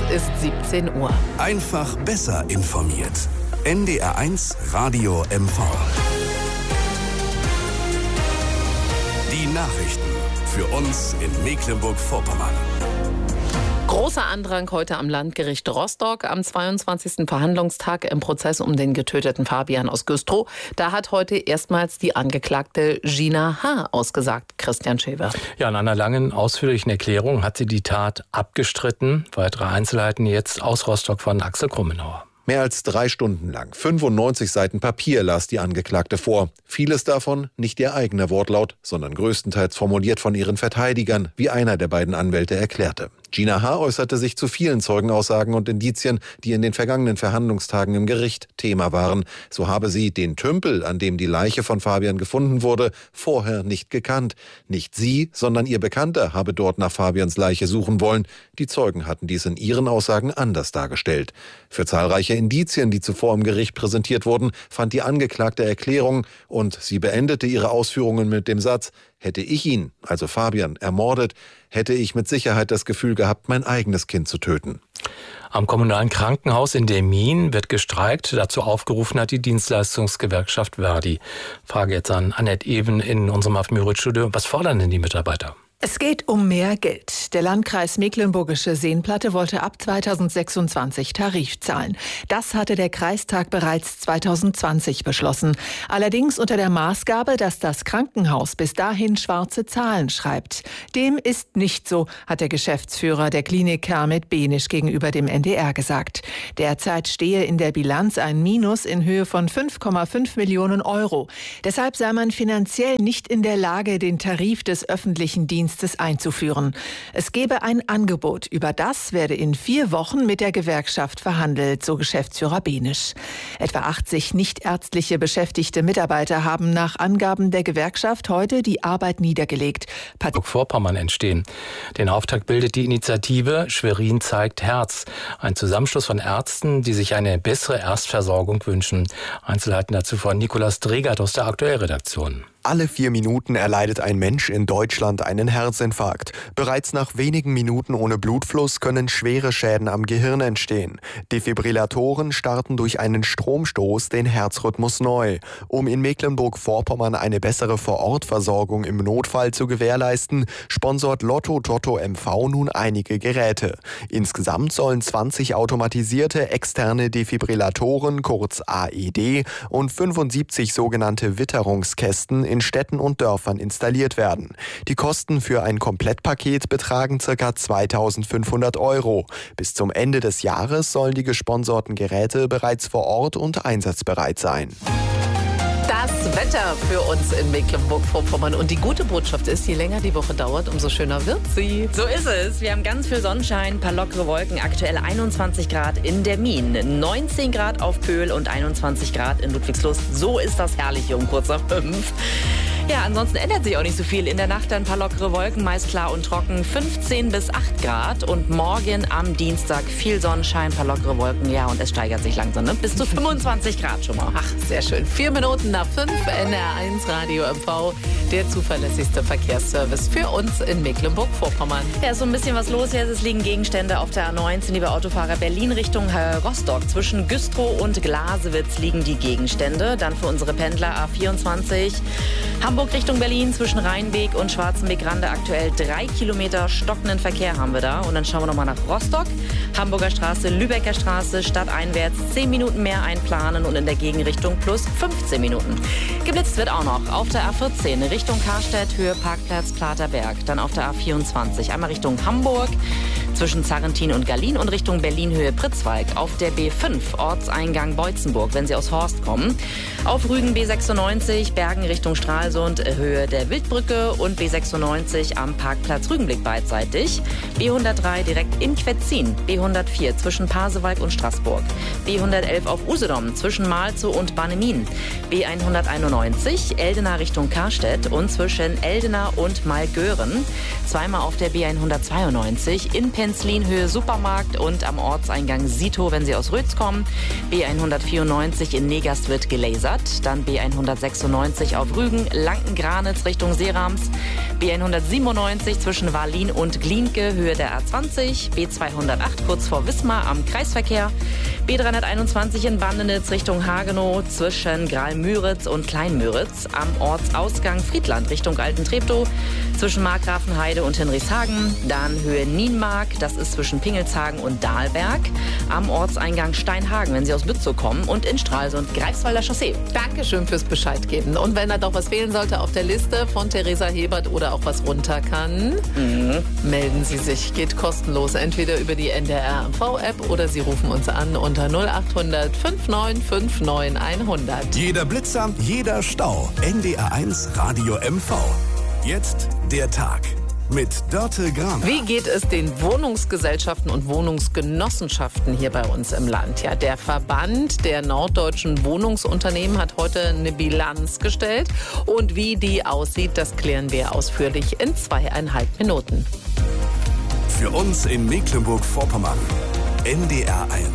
ist 17 Uhr. Einfach besser informiert. NDR1 Radio MV. Die Nachrichten für uns in Mecklenburg-Vorpommern. Großer Andrang heute am Landgericht Rostock am 22. Verhandlungstag im Prozess um den getöteten Fabian aus Güstrow. Da hat heute erstmals die Angeklagte Gina H. ausgesagt. Christian Schewe. Ja, in einer langen, ausführlichen Erklärung hat sie die Tat abgestritten. Weitere Einzelheiten jetzt aus Rostock von Axel Krummenauer. Mehr als 3 Stunden lang, 95 Seiten Papier las die Angeklagte vor. Vieles davon nicht ihr eigener Wortlaut, sondern größtenteils formuliert von ihren Verteidigern, wie einer der beiden Anwälte erklärte. Gina H. äußerte sich zu vielen Zeugenaussagen und Indizien, die in den vergangenen Verhandlungstagen im Gericht Thema waren. So habe sie den Tümpel, an dem die Leiche von Fabian gefunden wurde, vorher nicht gekannt. Nicht sie, sondern ihr Bekannter habe dort nach Fabians Leiche suchen wollen. Die Zeugen hatten dies in ihren Aussagen anders dargestellt. Für zahlreiche Indizien, die zuvor im Gericht präsentiert wurden, fand die Angeklagte Erklärung und sie beendete ihre Ausführungen mit dem Satz: Hätte ich ihn, also Fabian, ermordet, hätte ich mit Sicherheit das Gefühl gehabt, mein eigenes Kind zu töten. Am kommunalen Krankenhaus in Demmin wird gestreikt. Dazu aufgerufen hat die Dienstleistungsgewerkschaft Verdi. Frage jetzt an Annette Even in unserem AfMüritz-Studio. Was fordern denn die Mitarbeiter? Es geht um mehr Geld. Der Landkreis Mecklenburgische Seenplatte wollte ab 2026 Tarif zahlen. Das hatte der Kreistag bereits 2020 beschlossen. Allerdings unter der Maßgabe, dass das Krankenhaus bis dahin schwarze Zahlen schreibt. Dem ist nicht so, hat der Geschäftsführer der Klinik Kermit Benisch gegenüber dem NDR gesagt. Derzeit stehe in der Bilanz ein Minus in Höhe von 5,5 Millionen Euro. Deshalb sei man finanziell nicht in der Lage, den Tarif des öffentlichen Dienstes einzuführen. Es gebe ein Angebot. Über das werde in 4 Wochen mit der Gewerkschaft verhandelt, so Geschäftsführer Benisch. Etwa 80 nichtärztliche beschäftigte Mitarbeiter haben nach Angaben der Gewerkschaft heute die Arbeit niedergelegt. Vorpommern entstehen. Den Auftakt bildet die Initiative Schwerin zeigt Herz. Ein Zusammenschluss von Ärzten, die sich eine bessere Erstversorgung wünschen. Einzelheiten dazu von Nikolaus Dregert aus der Aktuellredaktion. Alle 4 Minuten erleidet ein Mensch in Deutschland einen Herzinfarkt. Bereits nach wenigen Minuten ohne Blutfluss können schwere Schäden am Gehirn entstehen. Defibrillatoren starten durch einen Stromstoß den Herzrhythmus neu. Um in Mecklenburg-Vorpommern eine bessere Vorortversorgung im Notfall zu gewährleisten, sponsort Lotto Toto MV nun einige Geräte. Insgesamt sollen 20 automatisierte externe Defibrillatoren, kurz AED, und 75 sogenannte Witterungskästen in Städten und Dörfern installiert werden. Die Kosten für ein Komplettpaket betragen ca. 2.500 €. Bis zum Ende des Jahres sollen die gesponserten Geräte bereits vor Ort und einsatzbereit sein. Das Wetter für uns in Mecklenburg-Vorpommern. Und die gute Botschaft ist, je länger die Woche dauert, umso schöner wird sie. So ist es. Wir haben ganz viel Sonnenschein, ein paar lockere Wolken, aktuell 21 Grad in Demmin, 19 Grad auf Pöhl und 21 Grad in Ludwigslust. So ist das herrlich hier um kurz nach 5. Ja, ansonsten ändert sich auch nicht so viel. In der Nacht ein paar lockere Wolken, meist klar und trocken, 15 bis 8 Grad. Und morgen am Dienstag viel Sonnenschein, ein paar lockere Wolken. Ja, und es steigert sich langsam, ne? Bis zu 25 Grad schon mal. Ach, sehr schön. 4 Minuten nach 5, NDR1 Radio MV, der zuverlässigste Verkehrsservice für uns in Mecklenburg-Vorpommern. Ja, so ein bisschen was los hier. Es liegen Gegenstände auf der A19, liebe Autofahrer. Berlin Richtung Rostock. Zwischen Güstrow und Glasewitz liegen die Gegenstände. Dann für unsere Pendler A24. Hamburg Richtung Berlin zwischen Rheinweg und Schwarzenbeck-Rande aktuell 3 Kilometer stockenden Verkehr haben wir da. Und dann schauen wir nochmal nach Rostock. Hamburger Straße, Lübecker Straße, stadteinwärts 10 Minuten mehr einplanen und in der Gegenrichtung plus 15 Minuten. Geblitzt wird auch noch auf der A14 Richtung Karstedt, Höhe Parkplatz Platerberg. Dann auf der A24 einmal Richtung Hamburg zwischen Zarrentin und Gallien und Richtung Berlin Höhe Pritzwalk. Auf der B5 Ortseingang Beutzenburg, wenn Sie aus Horst kommen. Auf Rügen B96 Bergen Richtung Stralsund, Höhe der Wildbrücke und B96 am Parkplatz Rügenblick beidseitig. B103 direkt in Quetzin, B104 zwischen Pasewalk und Straßburg. B111 auf Usedom zwischen Malzow und Bannemin. B191 Eldena Richtung Karstedt und zwischen Eldena und Malgören. Zweimal auf der B192 in Henslin Höhe Supermarkt und am Ortseingang Sito, wenn Sie aus Rötz kommen. B194 in Negast wird gelasert. Dann B196 auf Rügen, Lanken-Granitz Richtung Seerams. B197 zwischen Wahllin und Glienke, Höhe der A20. B208 kurz vor Wismar am Kreisverkehr. B321 in Bandenitz Richtung Hagenow zwischen Graal-Müritz und Klein-Müritz. Am Ortsausgang Friedland Richtung Alten-Treptow zwischen Markgrafenheide und Hinrichshagen. Dann Höhe Nienmark, das ist zwischen Pingelshagen und Dahlberg. Am Ortseingang Steinhagen, wenn Sie aus Bützow kommen. Und in Stralsund Greifswalder Chaussee. Dankeschön fürs Bescheid geben. Und wenn da doch was fehlen sollte auf der Liste von Theresa Hebert oder auch was runter kann, melden Sie sich. Geht kostenlos. Entweder über die NDR MV-App oder Sie rufen uns an unter 0800 5959 100. Jeder Blitzer, jeder Stau. NDR1 Radio MV. Jetzt der Tag mit Dörte Graner. Wie geht es den Wohnungsgesellschaften und Wohnungsgenossenschaften hier bei uns im Land? Ja, der Verband der norddeutschen Wohnungsunternehmen hat heute eine Bilanz gestellt. Und wie die aussieht, das klären wir ausführlich in 2,5 Minuten. Für uns in Mecklenburg-Vorpommern. NDR1.